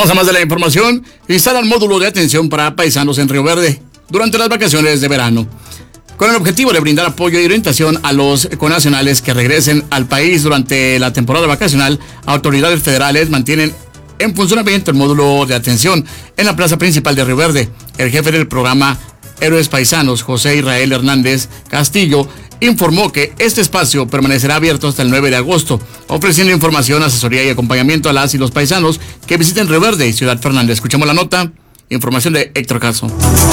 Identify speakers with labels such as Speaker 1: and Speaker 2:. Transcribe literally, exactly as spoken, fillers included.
Speaker 1: Vamos a más de la información. Instalan módulo de atención para paisanos en Río Verde durante las vacaciones de verano, con el objetivo de brindar apoyo y orientación a los connacionales que regresen al país durante la temporada vacacional. Autoridades federales mantienen en funcionamiento el módulo de atención en la plaza principal de Río Verde. El jefe del programa Héroes Paisanos, José Israel Hernández Castillo, informó que este espacio permanecerá abierto hasta el nueve de agosto, ofreciendo información, asesoría y acompañamiento a las y los paisanos que visiten Río Verde y Ciudad Fernández. Escuchamos la nota, información de Héctor Caso.